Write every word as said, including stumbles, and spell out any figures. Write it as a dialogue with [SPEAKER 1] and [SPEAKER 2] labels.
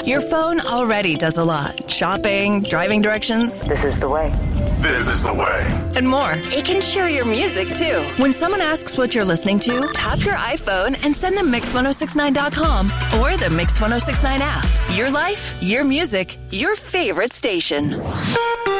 [SPEAKER 1] Your phone already does a lot. Shopping, driving directions.
[SPEAKER 2] This is the way.
[SPEAKER 3] This is the way.
[SPEAKER 1] And more. It can share your music, too. When someone asks what you're listening to, tap your iPhone and send them mix ten sixty-nine dot com or the Mix ten sixty-nine app. Your life, your music, your favorite station.